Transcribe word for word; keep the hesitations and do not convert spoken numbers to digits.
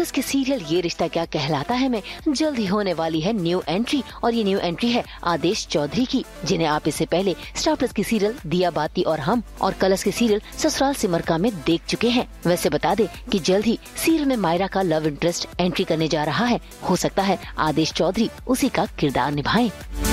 Plus के serial ये रिश्ता क्या कहलाता है में जल्द ही होने वाली है न्यू एंट्री, और ये न्यू एंट्री है आदेश चौधरी की, जिन्हें आप इससे पहले स्टार प्लस की सीरियल दिया बाती और हम और कलर्स के सीरियल ससुराल सिमरका में देख चुके हैं। वैसे बता दे कि जल्द ही सीरियल में मायरा का लव इंटरेस्ट एंट्री करने जा रहा है। हो सकता है आदेश चौधरी उसी का किरदार निभाएं।